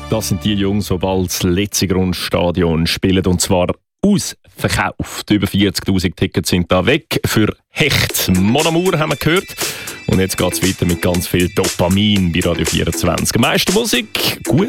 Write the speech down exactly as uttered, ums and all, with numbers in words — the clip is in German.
Das sind die Jungs, die bald das Letzigrund-Stadion spielen. Und zwar ausverkauft. Über vierzigtausend Tickets sind da weg. Für Hecht. Mon Amour haben wir gehört. Und jetzt geht es weiter mit ganz viel Dopamin bei Radio vierundzwanzig. Meiste Musik, gut